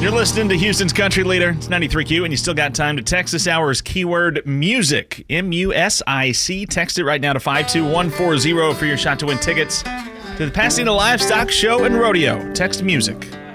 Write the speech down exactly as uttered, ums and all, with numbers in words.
You're listening to Houston's Country Leader. It's ninety-three Q, and you still got time to text this hour's keyword music. M U S I C. Text it right now to five two one four zero for your shot to win tickets to the Pasadena Livestock Show and Rodeo. Text music.